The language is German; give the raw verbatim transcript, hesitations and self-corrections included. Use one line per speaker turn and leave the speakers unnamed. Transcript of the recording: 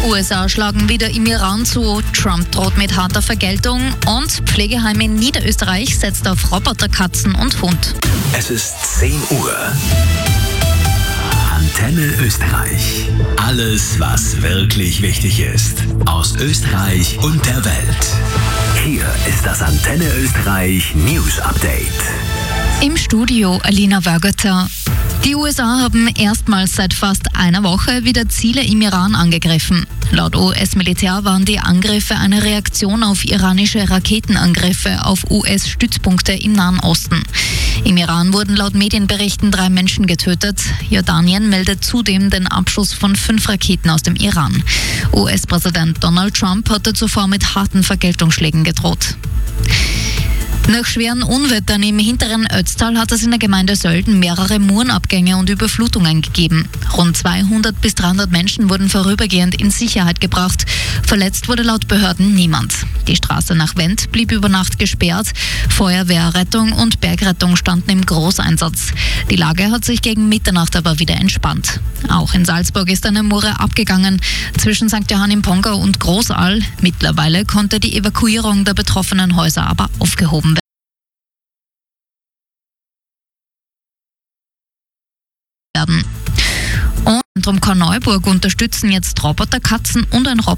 U S A schlagen wieder im Iran zu, Trump droht mit harter Vergeltung und Pflegeheim in Niederösterreich setzt auf Roboterkatzen und Hund.
Es ist zehn Uhr. Antenne Österreich. Alles, was wirklich wichtig ist. Aus Österreich und der Welt. Hier ist das Antenne Österreich News Update.
Im Studio Alina Wörgötter. Die U S A haben erstmals seit fast einer Woche wieder Ziele im Iran angegriffen. Laut U S-Militär waren die Angriffe eine Reaktion auf iranische Raketenangriffe auf U S-Stützpunkte im Nahen Osten. Im Iran wurden laut Medienberichten drei Menschen getötet. Jordanien meldet zudem den Abschuss von fünf Raketen aus dem Iran. U S-Präsident Donald Trump hatte zuvor mit harten Vergeltungsschlägen gedroht. Nach schweren Unwettern im hinteren Ötztal hat es in der Gemeinde Sölden mehrere Murenabgänge und Überflutungen gegeben. Rund zweihundert bis dreihundert Menschen wurden vorübergehend in Sicherheit gebracht. Verletzt wurde laut Behörden niemand. Die Straße nach Wendt blieb über Nacht gesperrt. Feuerwehr, Rettung und Bergrettung standen im Großeinsatz. Die Lage hat sich gegen Mitternacht aber wieder entspannt. Auch in Salzburg ist eine Mure abgegangen zwischen Sankt Johann im Pongau und Großall. Mittlerweile konnte die Evakuierung der betroffenen Häuser aber aufgehoben werden. Und Zentrum Korneuburg unterstützen jetzt Roboterkatzen und ein Roboter